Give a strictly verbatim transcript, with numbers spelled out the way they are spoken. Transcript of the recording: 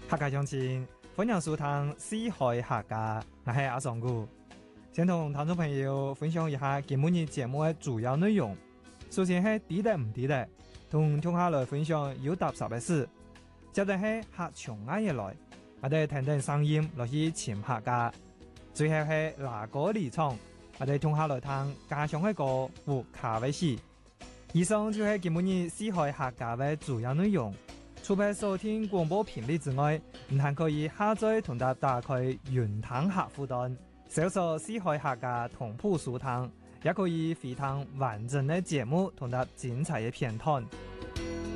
客家鄉親，歡迎收聽四海客家，我係阿桑姑，先同聽眾朋友分享一下今日節目嘅主要內容。首先係地得唔地得，同聽下來分享有踏實嘅事。接着係客從哪一來，我哋聽聽聲音落去潛客家。最後係拿歌離場，我哋聽下來聽家鄉嘅歌和卡威士。以上就係今日四海客家嘅主要內容。除咗收聽廣播頻率之外，唔但可以下載同搭打開雲聽客戶端，搜索四海客家同步收聽，也可以回聽完整嘅節目同搭精彩嘅片段。